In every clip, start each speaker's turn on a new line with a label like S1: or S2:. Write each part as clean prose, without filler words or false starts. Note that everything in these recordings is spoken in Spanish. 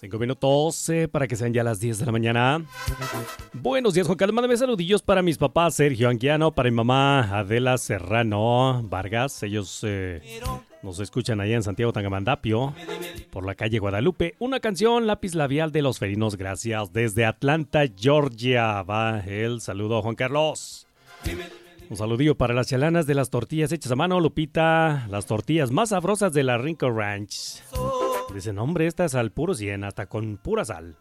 S1: 5 minutos para que sean ya las 10 de la mañana. Buenos días, Juan Carlos. Mándame saludillos para mis papás, Sergio Anguiano, para mi mamá, Adela Serrano Vargas. Ellos nos escuchan allá en Santiago Tangamandapio, por la calle Guadalupe. Una canción, Lápiz Labial de los Felinos. Gracias. Desde Atlanta, Georgia. Va el saludo, Juan Carlos. Un saludillo para las chalanas de las tortillas hechas a mano, Lupita. Las tortillas más sabrosas de la Rincon Ranch. Dicen, hombre, estas al puro 100, hasta con pura sal.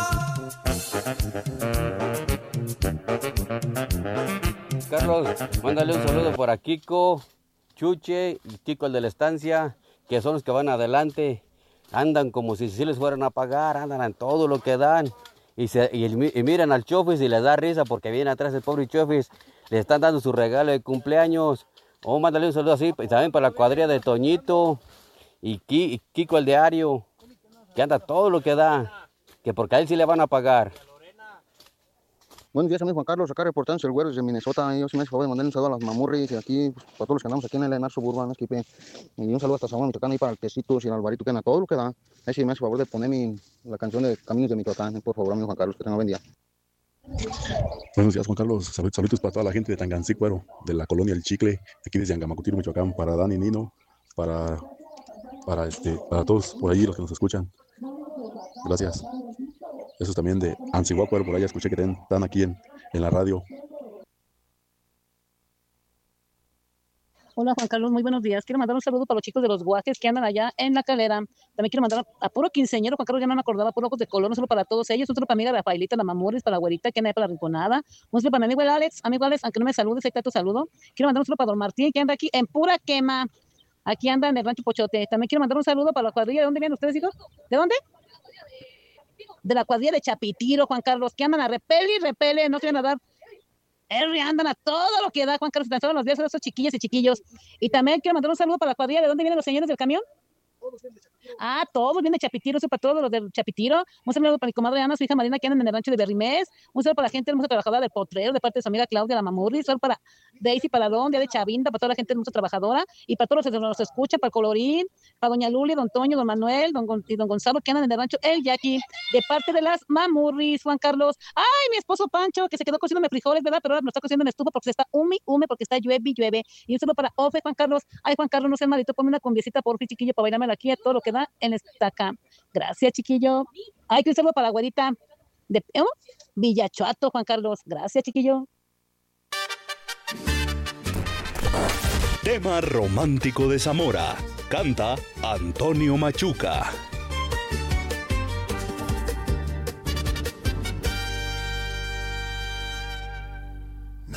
S2: Carlos, mándale un saludo por a Kiko, Chuche y Kiko el de la estancia, que son los que van adelante. Andan como si les fueran a pagar, andan en todo lo que dan. Y miran al Chofis y les da risa porque viene atrás el pobre Chofis. Le están dando su regalo de cumpleaños. Mándale un saludo así, y también para la cuadrilla de Toñito. Y Kiko el diario, que anda todo lo que da, que porque a él sí le van a pagar.
S3: Buenos días, amigo Juan Carlos, acá reportándose el güero desde Minnesota. Yo sí me hace favor de mandarle un saludo a las mamurris y aquí, pues, para todos los que andamos aquí en el Enar Suburban, Esquipe. Y un saludo hasta Zamora, Michoacán, ahí para el Tecitos y el Alvarito, que anda todo lo que da. Ahí sí me hace favor de poner la canción de Caminos de Michoacán, por favor, amigo Juan Carlos, que tenga buen día.
S4: Buenos días, Juan Carlos. Saludos para toda la gente de Tangancícuaro, de la colonia El Chicle, aquí desde Angamacutiro, Michoacán, para Dani Nino, para todos por allí los que nos escuchan. Gracias. Eso es también de Anzihuacuaro, por allá escuché que están aquí en la radio.
S5: Hola Juan Carlos, muy buenos días. Quiero mandar un saludo para los chicos de los Guajes que andan allá en La Calera. También quiero mandar a puro quinceañero, Juan Carlos, ya no me acordaba, puro ojos de color, un saludo para todos ellos, un saludo para mi amiga Rafaelita, la Mamuris, para la güerita que anda ahí para la Rinconada, un saludo para mi amigo Alex, aunque no me saludes, ahí está tu saludo. Quiero mandar un saludo para don Martín, que anda aquí en pura quema, aquí anda en el Rancho Pochote. También quiero mandar un saludo para la cuadrilla. ¿De dónde vienen ustedes, hijos? ¿De dónde? De la cuadrilla de Chapitiro, Juan Carlos, que andan a repele, no se van a dar. Andan a todo lo que da, Juan Carlos, tan solo los días de esos chiquillas y chiquillos. Y también quiero mandar un saludo para la cuadrilla. ¿De dónde vienen los señores del camión? Todos vienen de Chapitiro, eso para todos los de Chapitiro. Un saludo para mi comadre Ana, su hija Marina, que andan en el rancho de Berrimés. Un saludo para la gente hermosa trabajadora del Potrero, de parte de su amiga Claudia, la Mamurri. Un saludo para Daisy Paladón, de Chavinda, para toda la gente hermosa trabajadora. Y para todos los que nos escuchan, para Colorín, para doña Luli, don Toño, don Manuel, y don Gonzalo, que andan en el rancho El Yaqui, de parte de las Mamurris, Juan Carlos. Ay, mi esposo Pancho, que se quedó cocinándome frijoles, ¿verdad? Pero ahora me está cocinando en estufa porque se está hume, porque está llueve. Y un saludo para Ofe, Juan Carlos. Ay, Juan Carlos, no seas malito, ponme una cumbiecita por fin, chiquillo, para bailarme aquí a todo lo que da en esta acá. Gracias, chiquillo. Ay, que un saludo para la güerita de Villachuato, Juan Carlos. Gracias, chiquillo.
S6: Tema romántico de Zamora. Canta Antonio Machuca.